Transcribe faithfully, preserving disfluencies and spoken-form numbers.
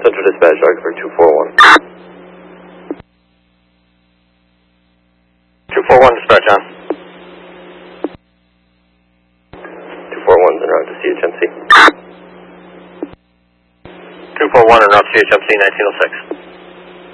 Central Dispatch, October two four one. two four one Dispatch on. two four one en route to C H M C. two four one en route to C H M C nineteen oh six.